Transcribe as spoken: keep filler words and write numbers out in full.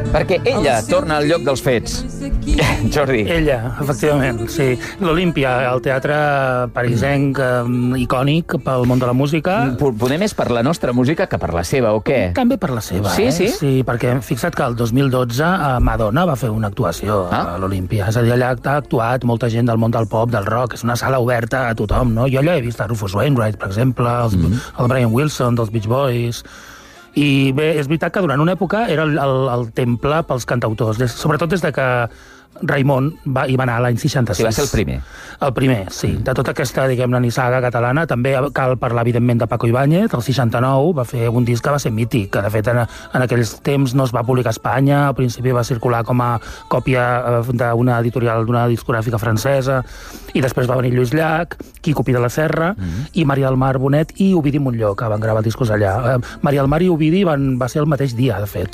Perquè ella torna al lloc dels fets. Jordi. Ella, efectivament, sí. L'Olímpia, el teatre parisenc eh, icònic pel món de la música. Poder més per la nostra música que per la seva, o què? També per la seva, sí, eh? Sí, sí? Perquè fixa't que el dos mil dotze Madonna va fer una actuació ah? a l'Olímpia. És a dir, allà ha actuat molta gent del món del pop, del rock. És una sala oberta a tothom, no? Jo allà he vist a Rufus Wainwright, per exemple, els, mm -hmm. el Brian Wilson dels Beach Boys. I bé, és veritat que durant una època era el, el, el temple pels cantautors, des, sobretot des de que Raimon va, hi va anar l'any seixanta-sis. Sí, va ser el primer. El primer, sí. De tota aquesta, diguem-ne, nissaga catalana, també cal parlar, evidentment, de Paco Ibáñez. El seixanta-nou va fer un disc que va ser mític, que, de fet, en, en aquells temps no es va publicar a Espanya, al principi va circular com a còpia d'una editorial d'una discogràfica francesa, i després va venir Lluís Llach, Quico Pi de la Serra, mm -hmm. i Maria del Mar Bonet i Ovidi Montllor, que van gravar discos allà. Maria del Mar i Ovidi van, va ser el mateix dia, de fet.